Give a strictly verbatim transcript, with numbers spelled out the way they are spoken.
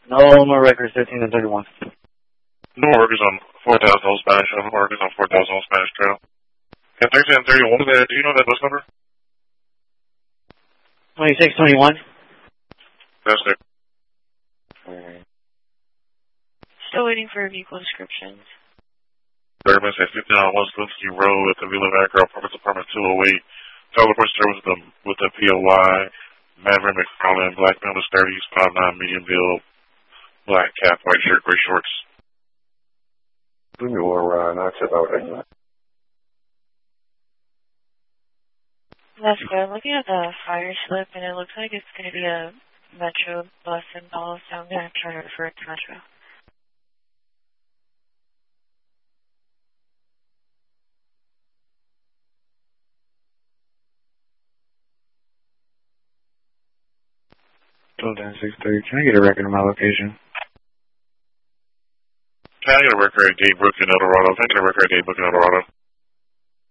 No more records, thirteen and thirty-one. No workers on four thousand Old Spanish, no workers on four thousand Old Spanish Trail. And thirteen and thirty-one, what is that? Do you know that bus number? twenty-six twenty-one. That's it. Alright. Still waiting for vehicle descriptions. Thurman at fifty-nine West Linsky Road at the Villa Background Apartments, Apartment two oh eight. Teleport service with the, with the P O Y. Maverick McFarland, black male is thirties, five nine, medium build, black cap, white shirt, gray shorts. Give me one ride, I'll check out that. That's good. I'm looking at the fire slip, and it looks like it's going to be a Metro bus involved, so I'm going to try to refer it to Metro. Still down six thirty. Can I get a record of my location? Can I get a record at Gatebrook in El Dorado? Can I get a record at Gatebrook in El Dorado?